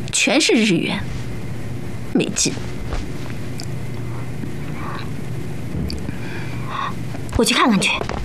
全是日元，没劲。 我去看看去。